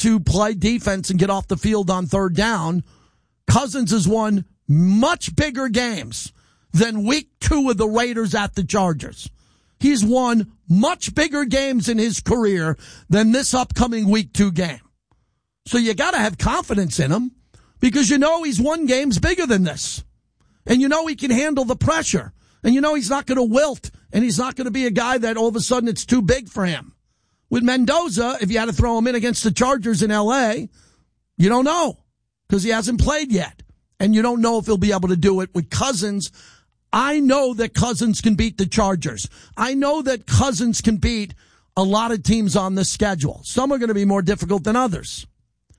to play defense and get off the field on third down, Cousins has won much bigger games than week 2 of the Raiders at the Chargers. He's won much bigger games in his career than this upcoming week 2 game. So you got to have confidence in him because you know he's won games bigger than this. And you know he can handle the pressure. And you know he's not going to wilt. And he's not going to be a guy that all of a sudden it's too big for him. With Mendoza, if you had to throw him in against the Chargers in L.A., you don't know because he hasn't played yet. And you don't know if he'll be able to do it with Cousins. I know that Cousins can beat the Chargers. I know that Cousins can beat a lot of teams on this schedule. Some are going to be more difficult than others.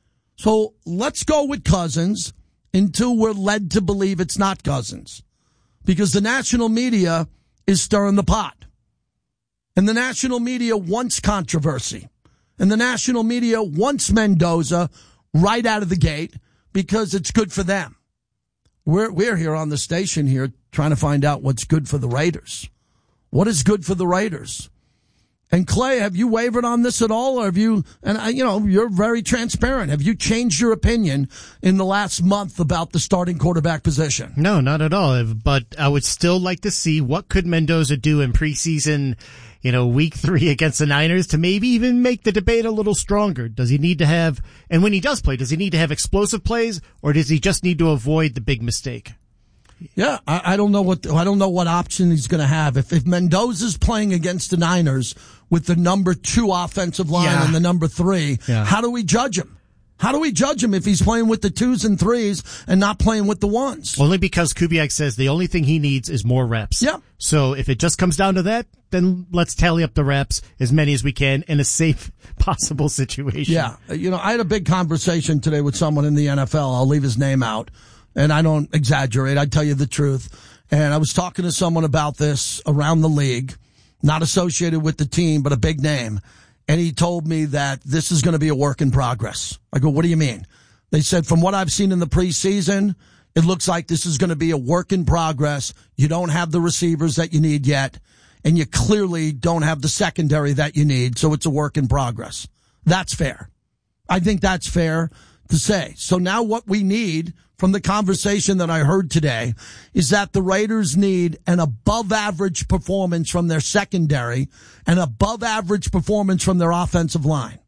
So let's go with Cousins until we're led to believe it's not Cousins. Because the national media is stirring the pot. And the national media wants controversy. And the national media wants Mendoza right out of the gate because it's good for them. We're here on the station here trying to find out what's good for the Raiders. What is good for the Raiders? And Clay, have you wavered on this at all? Or have you, and you're very transparent. Have you changed your opinion in the last month about the starting quarterback position? No, not at all. But I would still like to see what could Mendoza do in preseason, week 3 against the Niners to maybe even make the debate a little stronger. Does he need to have, and when he does play, does he need to have explosive plays or does he just need to avoid the big mistake? Yeah, I don't know what option he's going to have. If Mendoza's playing against the Niners with the number 2 offensive line and the number 3, how do we judge him? How do we judge him if he's playing with the 2s and 3s and not playing with the 1s? Only because Kubiak says the only thing he needs is more reps. Yeah. So if it just comes down to that, then let's tally up the reps, as many as we can, in a safe possible situation. Yeah. I had a big conversation today with someone in the NFL. I'll leave his name out. And I don't exaggerate. I tell you the truth. And I was talking to someone about this around the league, not associated with the team, but a big name. And he told me that this is going to be a work in progress. I go, what do you mean? They said, from what I've seen in the preseason, it looks like this is going to be a work in progress. You don't have the receivers that you need yet. And you clearly don't have the secondary that you need. So it's a work in progress. That's fair. I think that's fair to say. So now what we need from the conversation that I heard today is that the Raiders need an above average performance from their secondary and above average performance from their offensive line.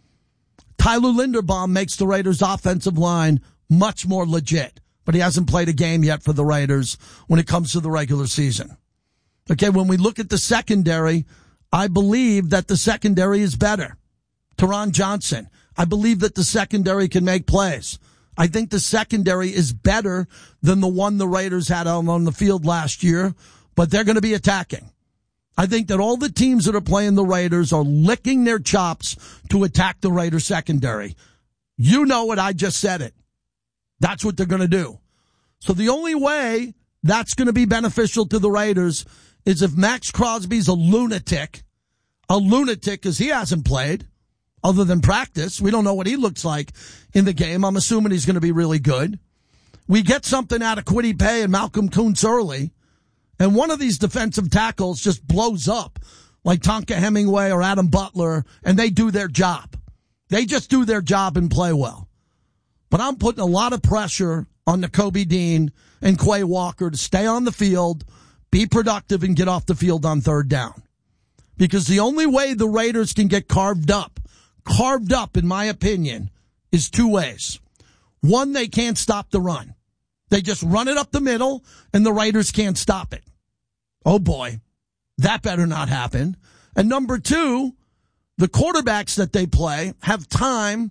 Tyler Linderbaum makes the Raiders offensive line much more legit, but he hasn't played a game yet for the Raiders when it comes to the regular season. Okay, when we look at the secondary, I believe that the secondary is better. Teron Johnson, I believe that the secondary can make plays. I think the secondary is better than the one the Raiders had on the field last year, but they're going to be attacking. I think that all the teams that are playing the Raiders are licking their chops to attack the Raiders secondary. You know it. I just said it. That's what they're going to do. So the only way that's going to be beneficial to the Raiders is if Max Crosby's a lunatic because he hasn't played. Other than practice, we don't know what he looks like in the game. I'm assuming he's going to be really good. We get something out of Kwity Paye and Malcolm Kuntz early, and one of these defensive tackles just blows up like Tonka Hemingway or Adam Butler, and they do their job. They just do their job and play well. But I'm putting a lot of pressure on Nakobe Dean and Quay Walker to stay on the field, be productive, and get off the field on third down. Because the only way the Raiders can get carved up, in my opinion, is 2 ways. One, they can't stop the run. They just run it up the middle, and the Raiders can't stop it. Oh, boy. That better not happen. And number 2, the quarterbacks that they play have time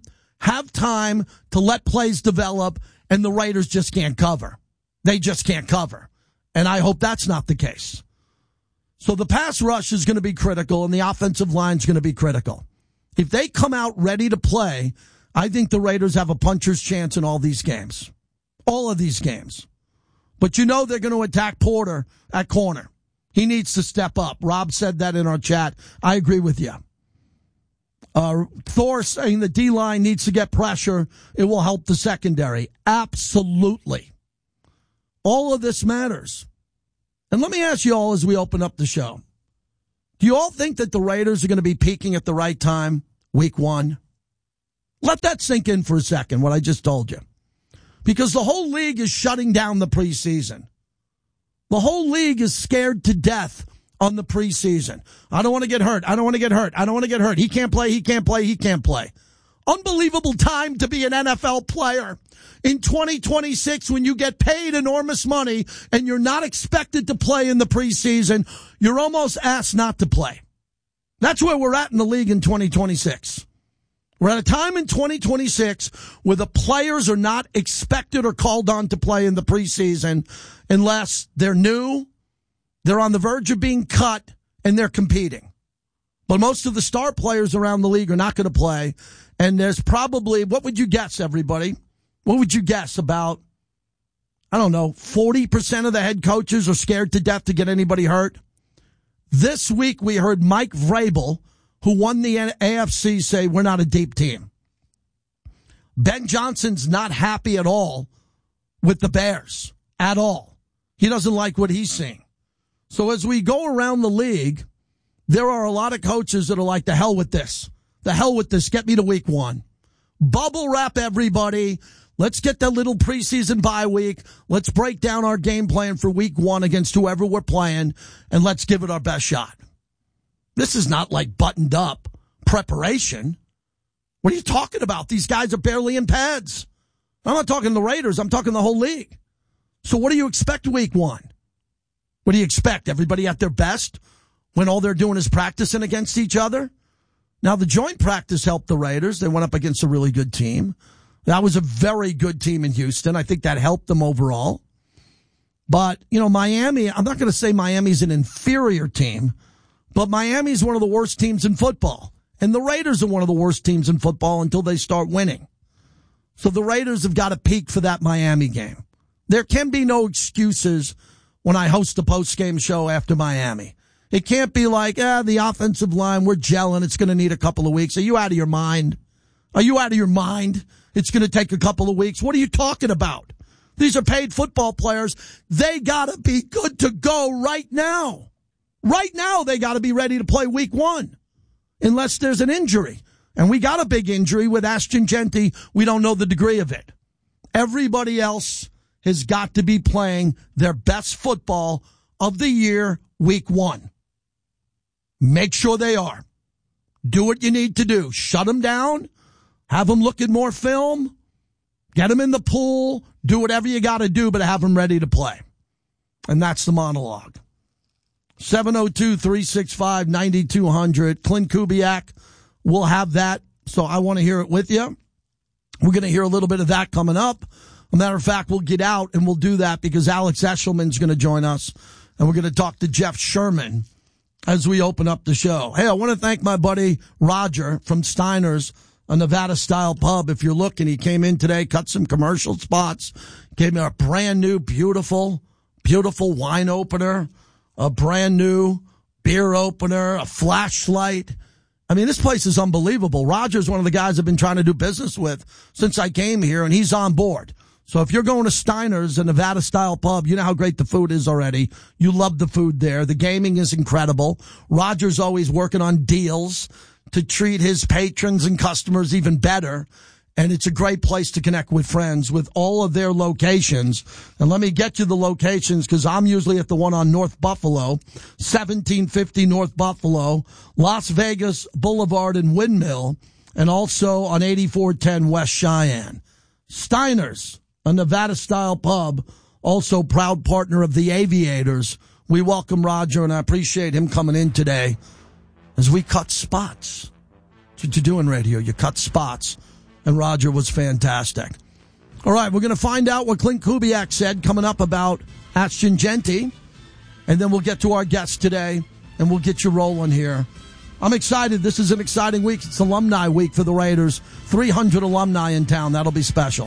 to let plays develop, and the Raiders just can't cover. They just can't cover. And I hope that's not the case. So the pass rush is going to be critical, and the offensive line is going to be critical. If they come out ready to play, I think the Raiders have a puncher's chance in all these games. All of these games. But they're going to attack Porter at corner. He needs to step up. Rob said that in our chat. I agree with you. Thor saying the D-line needs to get pressure. It will help the secondary. Absolutely. All of this matters. And let me ask you all as we open up the show. Do you all think that the Raiders are going to be peaking at the right time, week 1? Let that sink in for a second, what I just told you. Because the whole league is shutting down the preseason. The whole league is scared to death on the preseason. I don't want to get hurt. I don't want to get hurt. I don't want to get hurt. He can't play. He can't play. He can't play. Unbelievable time to be an NFL player in 2026 when you get paid enormous money and you're not expected to play in the preseason. You're almost asked not to play. That's where we're at in the league in 2026. We're at a time in 2026 where the players are not expected or called on to play in the preseason unless they're new, they're on the verge of being cut, and they're competing. But most of the star players around the league are not going to play. And there's probably, what would you guess, everybody? What would you guess about, 40% of the head coaches are scared to death to get anybody hurt? This week we heard Mike Vrabel, who won the AFC, say we're not a deep team. Ben Johnson's not happy at all with the Bears, at all. He doesn't like what he's seeing. So as we go around the league, there are a lot of coaches that are like, the hell with this. The hell with this. Get me to week 1. Bubble wrap everybody. Let's get the little preseason bye week. Let's break down our game plan for week 1 against whoever we're playing, and let's give it our best shot. This is not like buttoned up preparation. What are you talking about? These guys are barely in pads. I'm not talking the Raiders. I'm talking the whole league. So what do you expect week 1? What do you expect? Everybody at their best when all they're doing is practicing against each other? Now, the joint practice helped the Raiders. They went up against a really good team. That was a very good team in Houston. I think that helped them overall. But, Miami, I'm not going to say Miami's an inferior team, but Miami's one of the worst teams in football. And the Raiders are one of the worst teams in football until they start winning. So the Raiders have got to peak for that Miami game. There can be no excuses when I host a post-game show after Miami. It can't be like, the offensive line, we're gelling. It's going to need a couple of weeks. Are you out of your mind? Are you out of your mind? It's going to take a couple of weeks. What are you talking about? These are paid football players. They got to be good to go right now. Right now, they got to be ready to play week 1 unless there's an injury. And we got a big injury with Ashton Jeanty. We don't know the degree of it. Everybody else has got to be playing their best football of the year week 1. Make sure they are. Do what you need to do. Shut them down. Have them look at more film. Get them in the pool. Do whatever you got to do, but have them ready to play. And that's the monologue. 702-365-9200. Clint Kubiak will have that, so I want to hear it with you. We're going to hear a little bit of that coming up. As a matter of fact, we'll get out and we'll do that because Alex Eshelman's going to join us, and we're going to talk to Jeff Sherman as we open up the show. Hey, I want to thank my buddy Roger from Steiner's, a Nevada-style pub. If you're looking, he came in today, cut some commercial spots, gave me a brand new, beautiful wine opener, a brand new beer opener, a flashlight. I mean, this place is unbelievable. Roger's one of the guys I've been trying to do business with since I came here, and he's on board. So if you're going to Steiner's, a Nevada-style pub, you know how great the food is already. You love the food there. The gaming is incredible. Roger's always working on deals to treat his patrons and customers even better. And it's a great place to connect with friends with all of their locations. And let me get you the locations because I'm usually at the one on North Buffalo, 1750 North Buffalo, Las Vegas Boulevard and Windmill, and also on 8410 West Cheyenne. Steiner's, a Nevada-style pub, also proud partner of the Aviators. We welcome Roger, and I appreciate him coming in today as we cut spots. That's what you do in radio. You cut spots. And Roger was fantastic. All right, we're going to find out what Clint Kubiak said coming up about Ashton Jeanty. And then we'll get to our guest today, and we'll get you rolling here. I'm excited. This is an exciting week. It's Alumni Week for the Raiders. 300 alumni in town. That'll be special.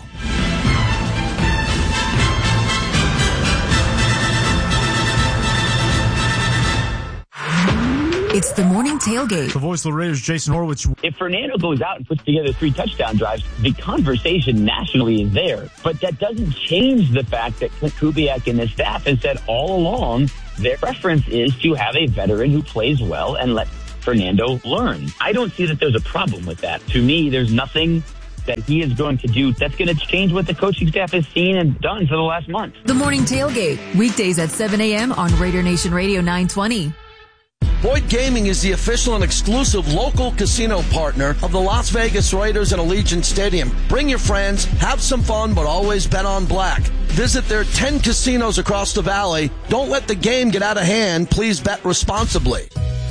It's the morning tailgate. The voice of the Raiders, Jason Horwitz. If Fernando goes out and puts together 3 touchdown drives, the conversation nationally is there. But that doesn't change the fact that Clint Kubiak and his staff has said all along their preference is to have a veteran who plays well and let Fernando learn. I don't see that there's a problem with that. To me, there's nothing that he is going to do that's going to change what the coaching staff has seen and done for the last month. The Morning Tailgate, weekdays at 7 a.m. on Raider Nation Radio 920. Boyd Gaming is the official and exclusive local casino partner of the Las Vegas Raiders and Allegiant Stadium. Bring your friends, have some fun, but always bet on black. Visit their 10 casinos across the valley. Don't let the game get out of hand. Please bet responsibly.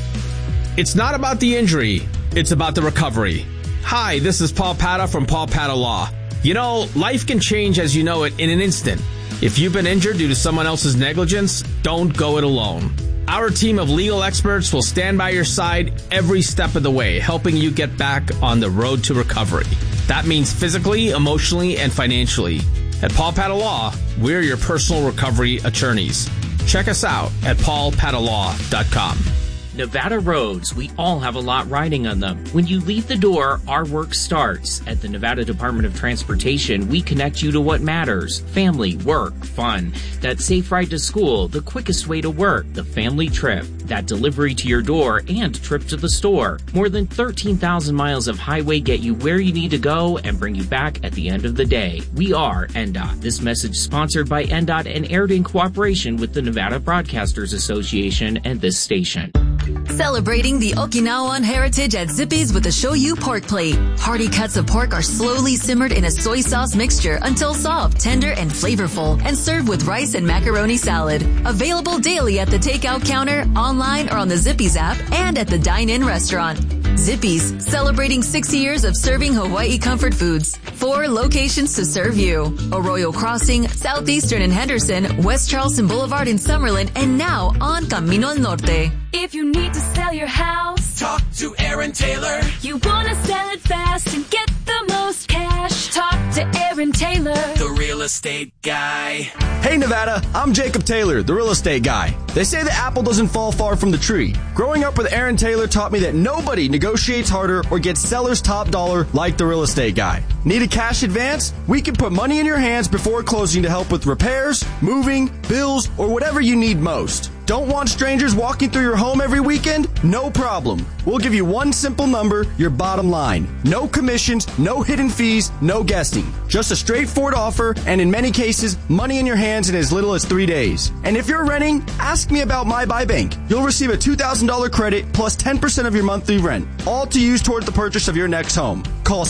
It's not about the injury. It's about the recovery. Hi, this is Paul Pata from Paul Pata Law. You know, life can change as you know it in an instant. If you've been injured due to someone else's negligence, don't go it alone. Our team of legal experts will stand by your side every step of the way, helping you get back on the road to recovery. That means physically, emotionally, and financially. At Paul Pata Law, we're your personal recovery attorneys. Check us out at paulpatalaw.com. Nevada roads, we all have a lot riding on them. When you leave the door, our work starts. At the Nevada Department of Transportation, we connect you to what matters. Family, work, fun. That safe ride to school, the quickest way to work, the family trip. That delivery to your door and trip to the store. More than 13,000 miles of highway get you where you need to go and bring you back at the end of the day. We are NDOT. This message sponsored by NDOT and aired in cooperation with the Nevada Broadcasters Association and this station. Celebrating the Okinawan heritage at Zippy's with a Shoyu pork plate. Hearty cuts of pork are slowly simmered in a soy sauce mixture until soft, tender, and flavorful, and served with rice and macaroni salad. Available daily at the takeout counter, online, or on the Zippy's app, and at the dine-in restaurant. Zippy's, celebrating 60 years of serving Hawaii comfort foods. 4 locations to serve you. Arroyo Crossing, Southeastern in Henderson, West Charleston Boulevard in Summerlin, and now on Camino al Norte. If you need to sell your house, talk to Aaron Taylor. You want to sell it fast and get the most cash, talk to Aaron Taylor, the real estate guy. Hey Nevada, I'm Jacob Taylor, the real estate guy. They say the apple doesn't fall far from the tree. Growing up with Aaron Taylor taught me that nobody negotiates harder or gets seller's top dollar like the real estate guy. Need a cash advance? We can put money in your hands before closing to help with repairs, moving, bills, or whatever you need most. Don't want strangers walking through your home every weekend? No problem. We'll give you one simple number, your bottom line. No commissions, no hidden fees, no guessing. Just a straightforward offer, and in many cases, money in your hands in as little as 3 days. And if you're renting, ask me about My Buy Bank. You'll receive a $2,000 credit plus 10% of your monthly rent, all to use toward the purchase of your next home. Call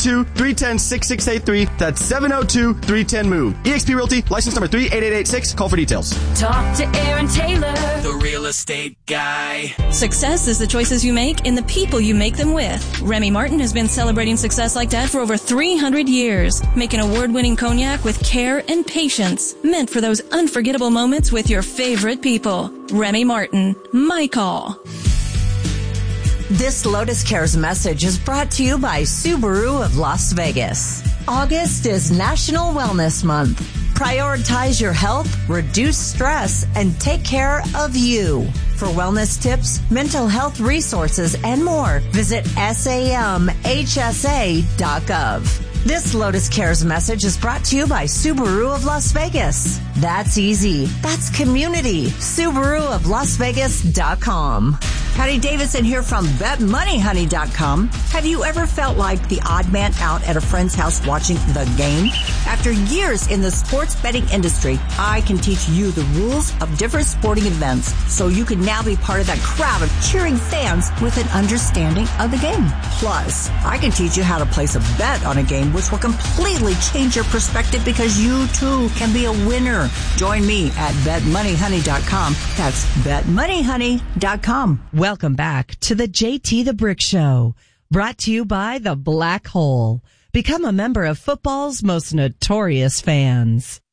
702-310-6683. That's 702-310-MOVE. eXp Realty, license number 38886. Call for details. Talk to Aaron Taylor, the real estate guy. Success is the choices you make and the people you make them with. Remy Martin has been celebrating success like that for over 300 years, making award-winning cognac with care and patience, meant for those unforgettable moments with your favorite people. Remy Martin, my call. This Lotus Cares message is brought to you by Subaru of Las Vegas. August is National Wellness Month. Prioritize your health, reduce stress, and take care of you. For wellness tips, mental health resources, and more, visit samhsa.gov. This Lotus Cares message is brought to you by Subaru of Las Vegas. That's easy. That's community. Subaru of LasVegas.com. Patty Davidson here from BetMoneyHoney.com. Have you ever felt like the odd man out at a friend's house watching the game? After years in the sports betting industry, I can teach you the rules of different sporting events so you can now be part of that crowd of cheering fans with an understanding of the game. Plus, I can teach you how to place a bet on a game which will completely change your perspective because you too can be a winner. Join me at BetMoneyHoney.com. That's BetMoneyHoney.com. Welcome back to the JT the Brick Show, brought to you by the Black Hole. Become a member of football's most notorious fans.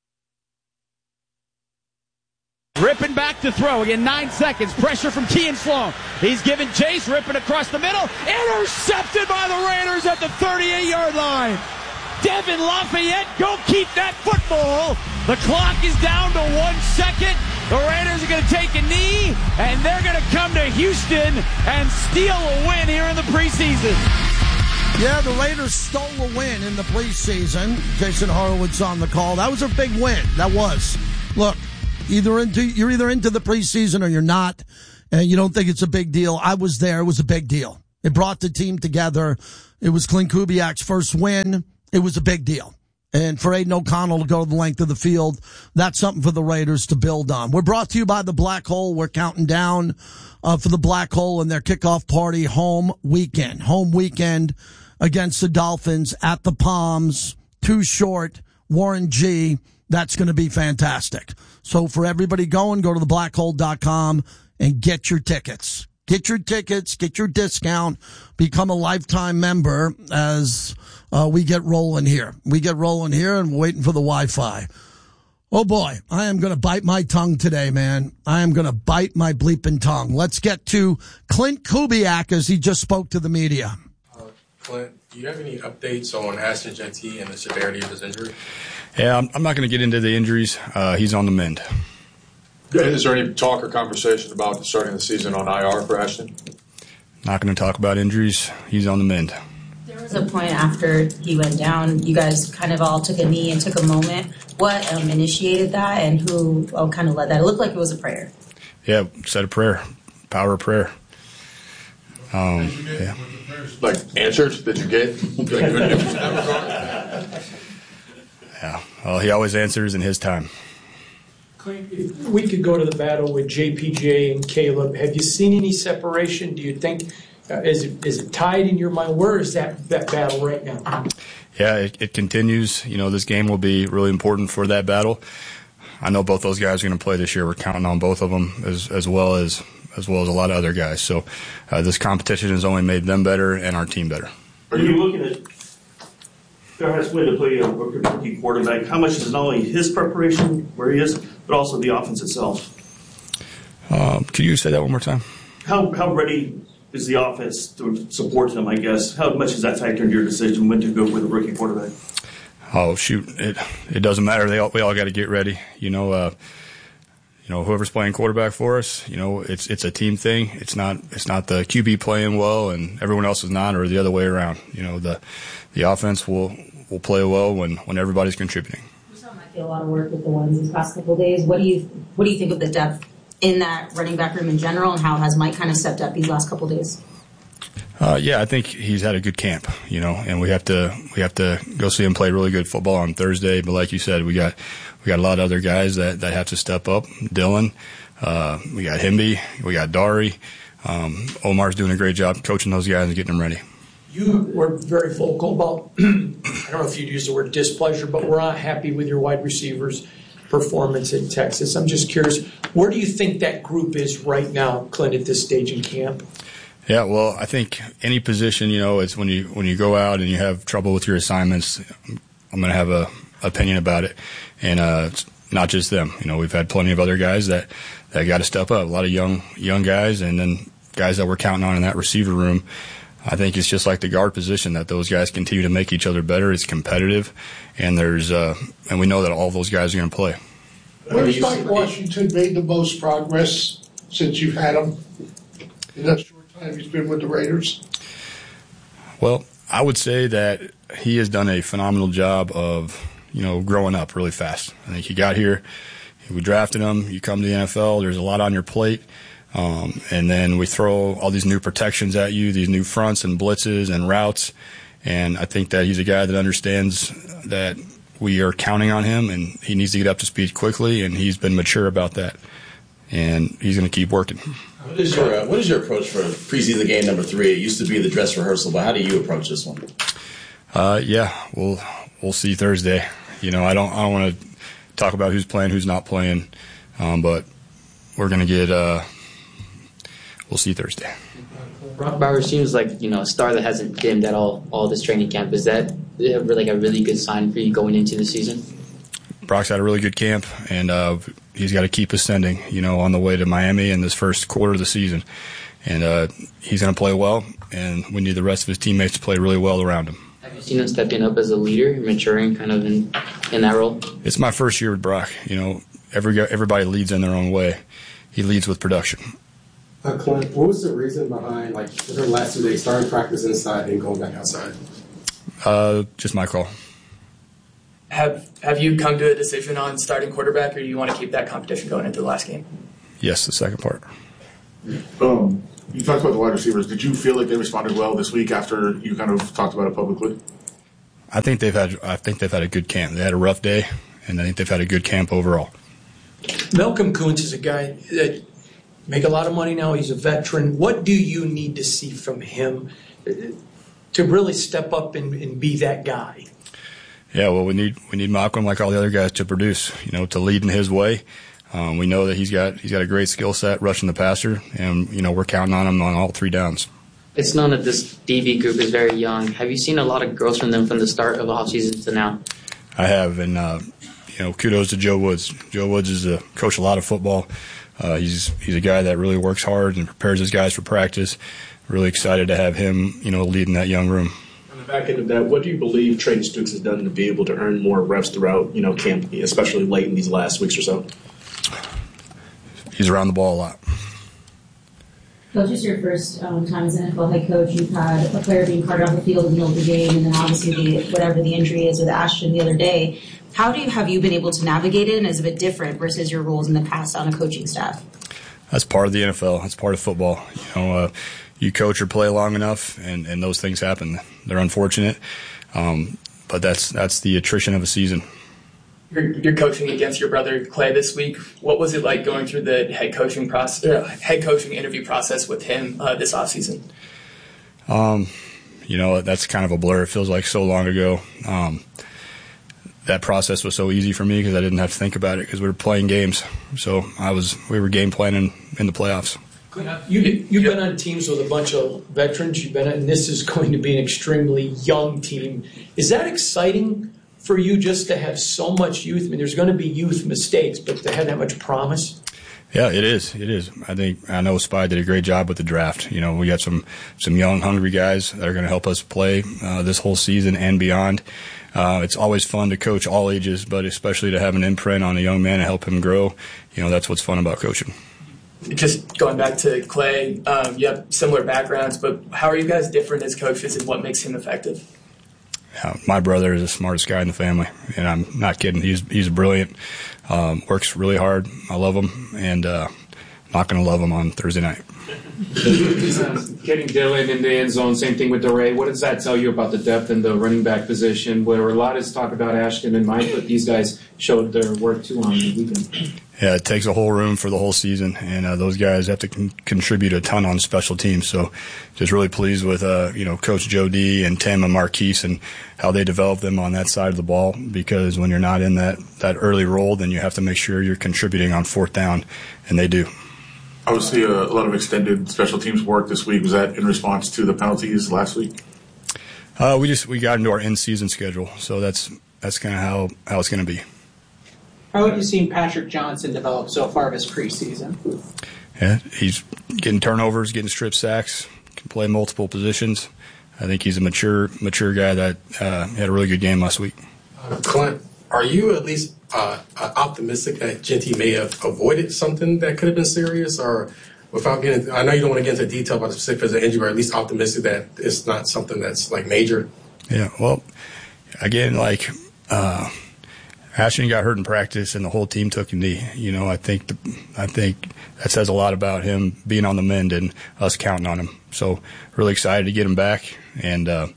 Ripping back to throw. Again, 9 seconds. Pressure from Kean Sloan. He's giving chase. Ripping across the middle. Intercepted by the Raiders at the 38-yard line. Devin Lafayette, go keep that football. The clock is down to 1 second. The Raiders are going to take a knee, and they're going to come to Houston and steal a win here in the preseason. Yeah, the Raiders stole a win in the preseason. Jason Horowitz on the call. That was a big win. That was. Look, you're either into the preseason or you're not, and you don't think it's a big deal. I was there. It was a big deal. It brought the team together. It was Clint Kubiak's first win. It was a big deal. And for Aiden O'Connell to go the length of the field, that's something for the Raiders to build on. We're brought to you by the Black Hole. We're counting down for the Black Hole and their kickoff party home weekend. Home weekend against the Dolphins at the Palms. Too Short, Warren G. That's going to be fantastic. So for everybody going, go to theblackhole.com and get your tickets. Get your tickets, get your discount, become a lifetime member as we get rolling here. We get rolling here and we're waiting for the Wi-Fi. Oh boy, I am going to bite my tongue today, man. I am going to bite my bleeping tongue. Let's get to Clint Kubiak as he just spoke to the media. Clint, do you have any updates on Ashton Jeanty and the severity of his injury? Yeah, I'm not going to get into the injuries. He's on the mend. Is there any talk or conversation about starting the season on IR for Ashton? Not going to talk about injuries. He's on the mend. There was a point after he went down, you guys kind of all took a knee and took a moment. What initiated that and who kind of led that? It looked like it was a prayer. Yeah, said a prayer. Power of prayer. Yeah. Like answers that you get? Yeah. Well, he always answers in his time. Clint, if we could go to the battle with JPJ and Caleb. Have you seen any separation? Do you think is it tied in your mind? Where is that battle right now? Yeah, it continues. You know, this game will be really important for that battle. I know both those guys are going to play this year. We're counting on both of them as well as a lot of other guys. So this competition has only made them better and our team better. Are you looking at Ferris way to play a rookie quarterback? How much is not only his preparation where he is, but also the offense itself? Could you say that one more time? How ready is the offense to support him, I guess? How much does that factor into your decision when to go with a rookie quarterback? Oh, shoot. It doesn't matter. We all got to get ready. You know, whoever's playing quarterback for us, you know, it's a team thing. It's not the QB playing well and everyone else is not, or the other way around. You know, the offense will play well when everybody's contributing. You saw Mike get a lot of work with the ones these past couple of days. What do you think of the depth in that running back room in general, and how has Mike kind of stepped up these last couple of days? Yeah, I think he's had a good camp, you know, and we have to go see him play really good football on Thursday. But like you said, we got a lot of other guys that have to step up. Dylan, we got Himby, we got Dari. Omar's doing a great job coaching those guys and getting them ready. You were very vocal about, I don't know if you'd use the word displeasure, but we're not happy with your wide receivers' performance in Texas. I'm just curious, where do you think that group is right now, Clint, at this stage in camp? Yeah, well, I think any position, you know, it's when you go out and you have trouble with your assignments, I'm going to have a opinion about it. And it's not just them. You know, we've had plenty of other guys that got to step up. A lot of young guys, and then guys that we're counting on in that receiver room. I think it's just like the guard position that those guys continue to make each other better. It's competitive, and and we know that all those guys are going to play. Where's Mike Washington made the most progress since you've had him in that short time he's been with the Raiders? Well, I would say that he has done a phenomenal job of, you know, growing up really fast. I think he got here, we drafted him, you come to the NFL, there's a lot on your plate. And then we throw all these new protections at you, these new fronts and blitzes and routes. And I think that he's a guy that understands that we are counting on him, and he needs to get up to speed quickly, and he's been mature about that. And he's going to keep working. What is your approach for preseason game number 3? It used to be the dress rehearsal, but how do you approach this one? Yeah, we'll see Thursday. You know, I don't want to talk about who's playing, who's not playing, but we're going to get. We'll see Thursday. Brock Bowers seems like, you know, a star that hasn't dimmed at all this training camp. Is that like a really good sign for you going into the season? Brock's had a really good camp, and he's got to keep ascending, you know, on the way to Miami in this first quarter of the season. And he's going to play well, and we need the rest of his teammates to play really well around him. Have you seen him stepping up as a leader, maturing kind of in that role? It's my first year with Brock. You know, everybody leads in their own way. He leads with production. Clint, what was the reason behind, like, the last 2 days, starting practice inside and going back outside? Just my call. Have you come to a decision on starting quarterback, or do you want to keep that competition going into the last game? Yes, the second part. You talked about the wide receivers. Did you feel like they responded well this week after you kind of talked about it publicly? I think they've had a good camp. They had a rough day, and I think they've had a good camp overall. Malcolm Koonce is a guy that make a lot of money now. He's a veteran. What do you need to see from him to really step up and be that guy? Yeah, well, we need Malcolm, like all the other guys, to produce. To lead in his way. We know that he's got a great skill set rushing the passer, and we're counting on him on all 3 downs. It's known that this DB group is very young. Have you seen a lot of growth from them from the start of the offseason to now? I have, and kudos to Joe Woods. Joe Woods is a coach a lot of football. He's a guy that really works hard and prepares his guys for practice. Really excited to have him, leading that young room. On the back end of that, what do you believe Trey Stooks has done to be able to earn more reps throughout, camp, especially late in these last weeks or so? He's around the ball a lot. Coach, this is your first time as an NFL head coach. You've had a player being carted off the field in the middle of the game, and then obviously whatever the injury is with Ashton the other day. How have you been able to navigate it, and is it a bit different versus your roles in the past on a coaching staff? That's part of the NFL. That's part of football. You coach or play long enough, and those things happen. They're unfortunate, but that's the attrition of a season. You're coaching against your brother Clay this week. What was it like going through the head coaching interview process with him this offseason? That's kind of a blur. It feels like so long ago. That process was so easy for me because I didn't have to think about it because we were playing games. So we were game planning in the playoffs. You've been on teams with a bunch of veterans. And this is going to be an extremely young team. Is that exciting for you just to have so much youth? I mean, there's going to be youth mistakes, but to have that much promise? Yeah, it is. It is. I know Spy did a great job with the draft. We got some young, hungry guys that are going to help us play this whole season and beyond. It's always fun to coach all ages, but especially to have an imprint on a young man and help him grow. That's what's fun about coaching. Just going back to Clay, you have similar backgrounds, but how are you guys different as coaches, and what makes him effective? My brother is the smartest guy in the family, and I'm not kidding. He's brilliant, works really hard. I love him, and not going to love him on Thursday night. Getting Dylan in the end zone, same thing with DeRay. What does that tell you about the depth in the running back position, where a lot is talk about Ashton and Mike, but these guys showed their work too on the weekend? Yeah, it takes a whole room for the whole season, and those guys have to contribute a ton on special teams. So just really pleased with, Coach Joe D and Tim and Marquise and how they develop them on that side of the ball, because when you're not in that early role, then you have to make sure you're contributing on 4th down, and they do. Obviously, a lot of extended special teams work this week. Was that in response to the penalties last week? We got into our in-season schedule, so that's kind of how it's going to be. How have you seen Patrick Johnson develop so far this preseason? Yeah, he's getting turnovers, getting strip sacks, can play multiple positions. I think he's a mature guy that had a really good game last week. Clint, are you at least optimistic that Jeanty may have avoided something that could have been serious, or without getting? I know you don't want to get into detail about the specifics of the injury, but at least optimistic that it's not something that's like major. Yeah, well, again, Ashton got hurt in practice, and the whole team took a knee. I think that says a lot about him being on the mend and us counting on him. So really excited to get him back, and I'm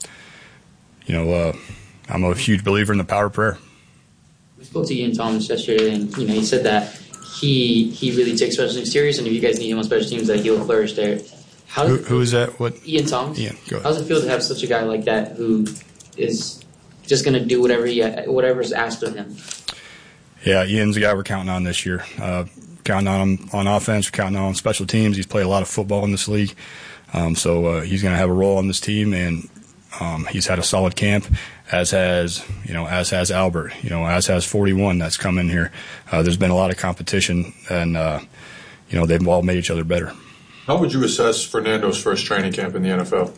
a huge believer in the power of prayer. We spoke to Ian Thomas yesterday, and he said that he really takes special teams serious, and if you guys need him on special teams, that he'll flourish there. Who is that? What? Ian Thomas. Ian, go ahead. How's it feel to have such a guy like that who is just going to do whatever's asked of him? Yeah, Ian's a guy we're counting on this year. Counting on him on offense, we're counting on him on special teams. He's played a lot of football in this league, so he's going to have a role on this team, and he's had a solid camp, as has Albert, as has 41 that's come in here. There's been a lot of competition, and they've all made each other better. How would you assess Fernando's first training camp in the NFL?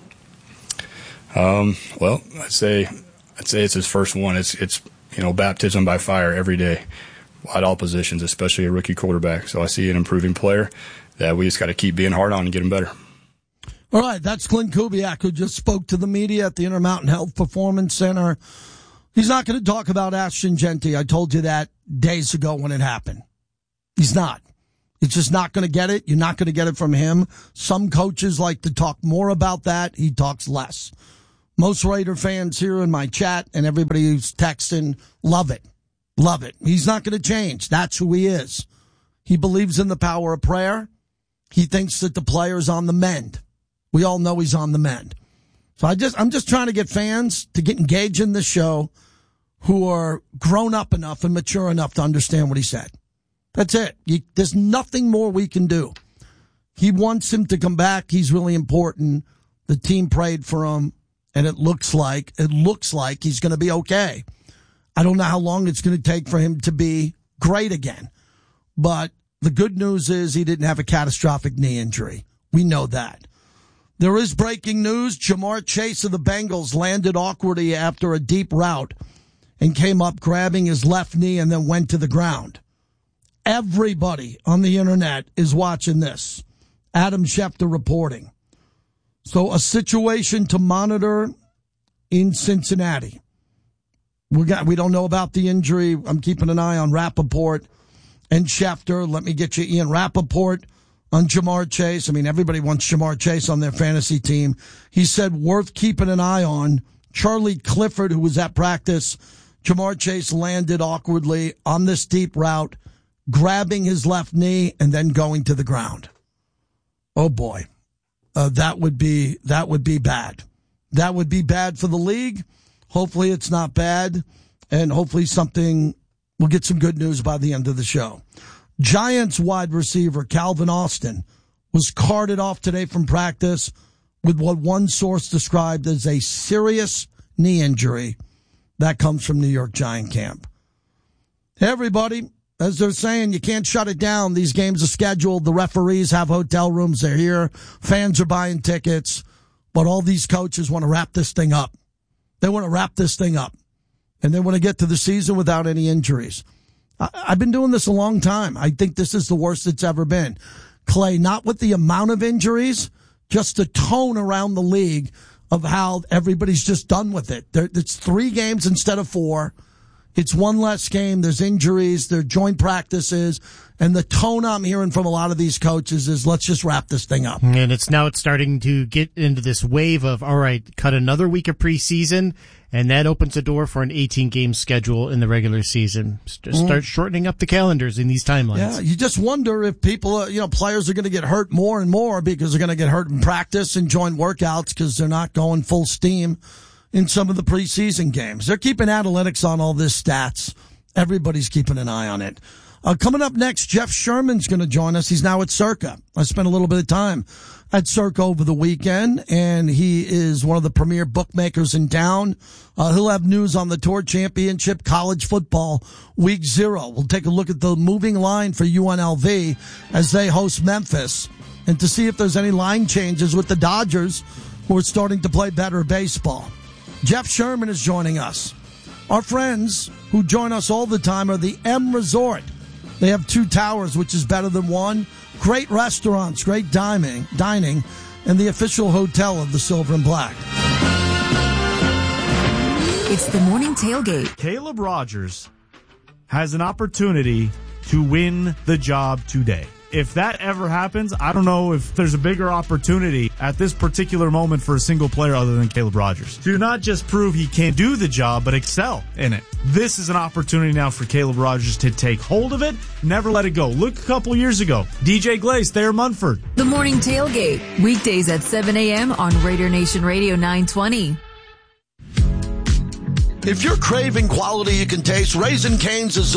Well, I'd say it's his first one. It's baptism by fire every day at all positions, especially a rookie quarterback. So I see an improving player that we just got to keep being hard on and get him better. All right, that's Clint Kubiak, who just spoke to the media at the Intermountain Health Performance Center. He's not going to talk about Ashton Jeanty. I told you that days ago when it happened. He's not. He's just not going to get it. You're not going to get it from him. Some coaches like to talk more about that. He talks less. Most Raider fans here in my chat and everybody who's texting love it. Love it. He's not going to change. That's who he is. He believes in the power of prayer. He thinks that the player's on the mend. We all know he's on the mend. So I'm just trying to get fans to get engaged in this show who are grown up enough and mature enough to understand what he said. That's it. There's nothing more we can do. He wants him to come back. He's really important. The team prayed for him, and it looks like he's going to be okay. I don't know how long it's going to take for him to be great again. But the good news is he didn't have a catastrophic knee injury. We know that. There is breaking news. Jamar Chase of the Bengals landed awkwardly after a deep route and came up grabbing his left knee and then went to the ground. Everybody on the internet is watching this. Adam Schefter reporting. So a situation to monitor in Cincinnati. We don't know about the injury. I'm keeping an eye on Rappaport and Schefter. Let me get you Ian Rappaport on Jamar Chase. I mean, everybody wants Jamar Chase on their fantasy team. He said worth keeping an eye on. Charlie Clifford, who was at practice, Jamar Chase landed awkwardly on this deep route, grabbing his left knee and then going to the ground. Oh boy. That would be bad. That would be bad for the league. Hopefully it's not bad, and hopefully we'll get some good news by the end of the show. Giants wide receiver Calvin Austin was carted off today from practice with what one source described as a serious knee injury. That comes from New York Giant camp. Hey, everybody, as they're saying, you can't shut it down. These games are scheduled. The referees have hotel rooms. They're here. Fans are buying tickets. But all these coaches want to wrap this thing up. They want to wrap this thing up. And they want to get to the season without any injuries. I've been doing this a long time. I think this is the worst it's ever been. Clay, not with the amount of injuries, just the tone around the league of how everybody's just done with it. It's 3 games instead of 4. It's one less game. There's injuries. There are joint practices. And the tone I'm hearing from a lot of these coaches is, let's just wrap this thing up. And it's starting to get into this wave of, all right, cut another week of preseason, and that opens the door for an 18-game schedule in the regular season. Just start shortening up the calendars in these timelines. Yeah, you just wonder if people, players are going to get hurt more and more because they're going to get hurt in practice and joint workouts because they're not going full steam in some of the preseason games. They're keeping analytics on all this stats. Everybody's keeping an eye on it. Coming up next, Jeff Sherman's going to join us. He's now at Circa. I spent a little bit of time at Circa over the weekend, and he is one of the premier bookmakers in town. He'll have news on the Tour Championship College Football Week 0. We'll take a look at the moving line for UNLV as they host Memphis, and to see if there's any line changes with the Dodgers, who are starting to play better baseball. Jeff Sherman is joining us. Our friends who join us all the time are the M Resort. They have 2 towers, which is better than 1. Great restaurants, great dining, and the official hotel of the Silver and Black. It's the morning tailgate. Caleb Rogers has an opportunity to win the job today. If that ever happens, I don't know if there's a bigger opportunity at this particular moment for a single player other than Caleb Rogers. To not just prove he can do the job, but excel in it. This is an opportunity now for Caleb Rogers to take hold of it, never let it go. Look a couple years ago, DJ Glaze, Thayer Munford. The morning tailgate, weekdays at 7 a.m. on Raider Nation Radio 920. If you're craving quality you can taste, Raising Cane's is